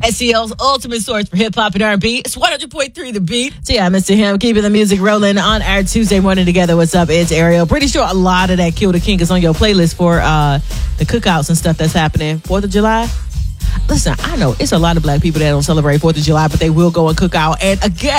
SEL's ultimate source for hip-hop and R&B. It's 100.3 The Beat. So yeah, Mr. Him, keeping the music rolling on our Tuesday morning together. What's up? It's Ariel. Pretty sure a lot of that Kill the King is on your playlist for the cookouts and stuff that's happening. 4th of July. Listen, I know it's a lot of black people that don't celebrate 4th of July, but they will go and cook out. And again,